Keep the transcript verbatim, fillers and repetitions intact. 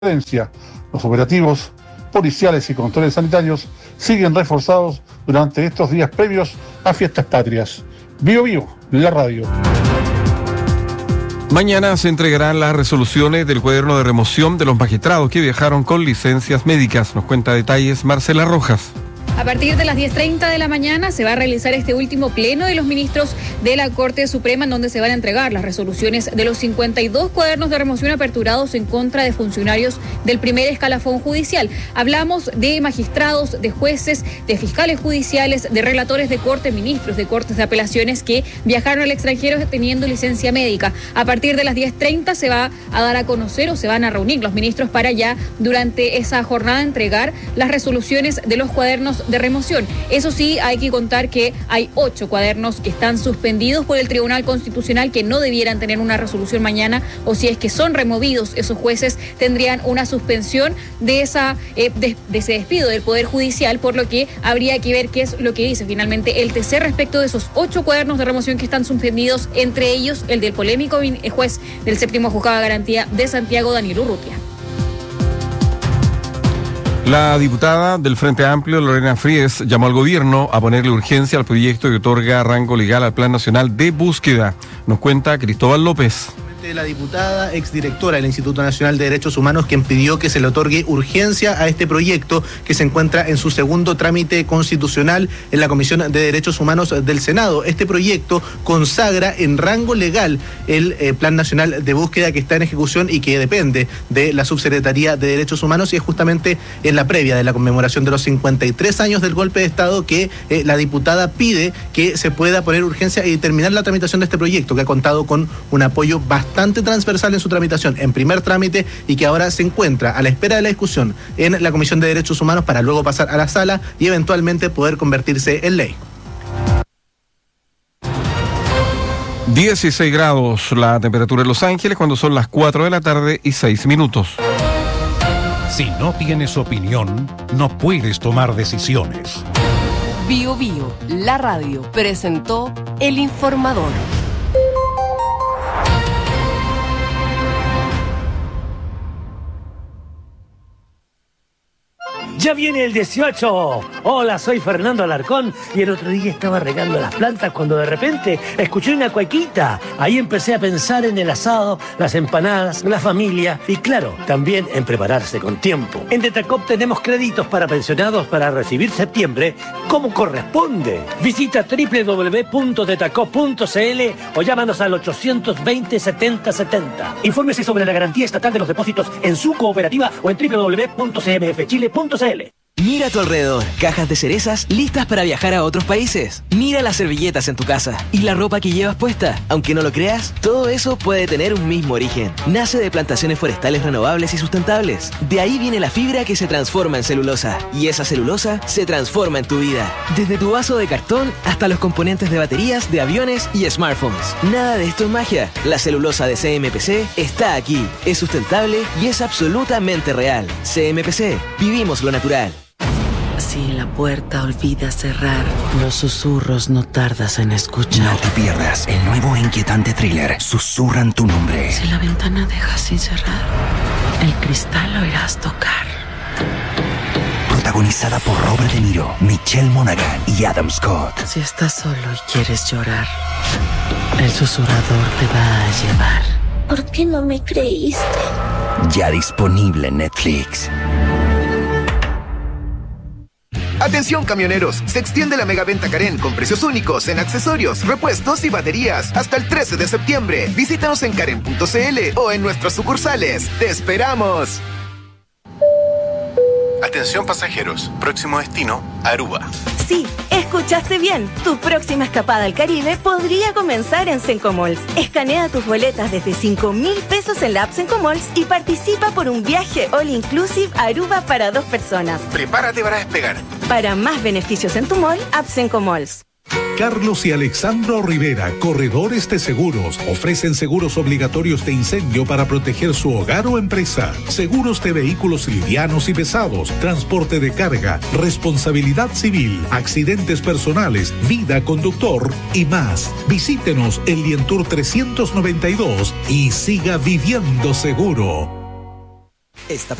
Los operativos policiales y controles sanitarios siguen reforzados durante estos días previos a fiestas patrias. Bio Bio, la radio. Mañana se entregarán las resoluciones del cuaderno de remoción de los magistrados que viajaron con licencias médicas. Nos cuenta detalles Marcela Rojas. A partir de las diez treinta de la mañana se va a realizar este último pleno de los ministros de la Corte Suprema, en donde se van a entregar las resoluciones de los cincuenta y dos cuadernos de remoción aperturados en contra de funcionarios del primer escalafón judicial. Hablamos de magistrados, de jueces, de fiscales judiciales, de relatores de corte, ministros de cortes de apelaciones que viajaron al extranjero teniendo licencia médica. A partir de las diez treinta se va a dar a conocer o se van a reunir los ministros para ya durante esa jornada entregar las resoluciones de los cuadernos de remoción. Eso sí, hay que contar que hay ocho cuadernos que están suspendidos por el Tribunal Constitucional, que no debieran tener una resolución mañana, o si es que son removidos, esos jueces tendrían una suspensión de esa eh, de, de ese despido del Poder Judicial, por lo que habría que ver qué es lo que dice finalmente el T C respecto de esos ocho cuadernos de remoción que están suspendidos, entre ellos el del polémico juez del séptimo juzgado de garantía de Santiago, Daniel Urrutia. La diputada del Frente Amplio, Lorena Fries, llamó al gobierno a ponerle urgencia al proyecto que otorga rango legal al Plan Nacional de Búsqueda. Nos cuenta Cristóbal López. La diputada, exdirectora del Instituto Nacional de Derechos Humanos, quien pidió que se le otorgue urgencia a este proyecto que se encuentra en su segundo trámite constitucional en la Comisión de Derechos Humanos del Senado. Este proyecto consagra en rango legal el eh, Plan Nacional de Búsqueda que está en ejecución y que depende de la Subsecretaría de Derechos Humanos, y es justamente en la previa de la conmemoración de los cincuenta y tres años del golpe de Estado que eh, la diputada pide que se pueda poner urgencia y terminar la tramitación de este proyecto, que ha contado con un apoyo bastante bastante transversal en su tramitación en primer trámite y que ahora se encuentra a la espera de la discusión en la Comisión de Derechos Humanos para luego pasar a la sala y eventualmente poder convertirse en ley. dieciséis grados la temperatura en Los Ángeles cuando son las cuatro de la tarde y seis minutos. Si no tienes opinión, no puedes tomar decisiones. Bio Bio, la radio, presentó El Informador. ¡Ya viene el dieciocho! Hola, soy Fernando Alarcón y el otro día estaba regando las plantas cuando de repente escuché una cuequita. Ahí empecé a pensar en el asado, las empanadas, la familia y claro, también en prepararse con tiempo. En Detacop tenemos créditos para pensionados para recibir septiembre como corresponde. Visita doble u doble u doble u punto detacop punto c l o llámanos al ochocientos veinte, setenta setenta. Infórmese sobre la garantía estatal de los depósitos en su cooperativa o en doble u doble u doble u punto c m f chile punto c l. Mira a tu alrededor, cajas de cerezas listas para viajar a otros países. Mira las servilletas en tu casa y la ropa que llevas puesta. Aunque no lo creas, todo eso puede tener un mismo origen. Nace de plantaciones forestales renovables y sustentables. De ahí viene la fibra que se transforma en celulosa. Y esa celulosa se transforma en tu vida. Desde tu vaso de cartón hasta los componentes de baterías, de aviones y smartphones. Nada de esto es magia. La celulosa de C M P C está aquí. Es sustentable y es absolutamente real. C M P C. Vivimos lo natural. Si la puerta olvidas cerrar, los susurros no tardas en escuchar. No te pierdas el nuevo e inquietante thriller Susurran tu nombre. Si la ventana dejas sin cerrar, el cristal lo irás tocar. Protagonizada por Robert De Niro, Michelle Monaghan y Adam Scott. Si estás solo y quieres llorar, el susurrador te va a llevar. ¿Por qué no me creíste? Ya disponible en Netflix. Atención camioneros, se extiende la megaventa Karen con precios únicos en accesorios, repuestos y baterías hasta el trece de septiembre. Visítanos en karen punto c l o en nuestras sucursales. ¡Te esperamos! Atención pasajeros, próximo destino, Aruba. Sí, escuchaste bien. Tu próxima escapada al Caribe podría comenzar en Sencomalls. Escanea tus boletas desde cinco mil pesos en la app Sencomalls y participa por un viaje all inclusive a Aruba para dos personas. Prepárate para despegar. Para más beneficios en tu mall, app Sencomalls. Carlos y Alexandro Rivera, corredores de seguros, ofrecen seguros obligatorios de incendio para proteger su hogar o empresa, seguros de vehículos livianos y pesados, transporte de carga, responsabilidad civil, accidentes personales, vida conductor y más. Visítenos en Lientour trescientos noventa y dos y siga viviendo seguro. Esta